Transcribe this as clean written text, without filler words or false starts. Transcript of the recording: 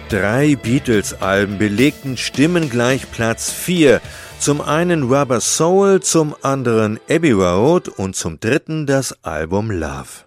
3 Beatles-Alben belegten stimmengleich Platz 4. Zum einen Rubber Soul, zum anderen Abbey Road und zum dritten das Album Love.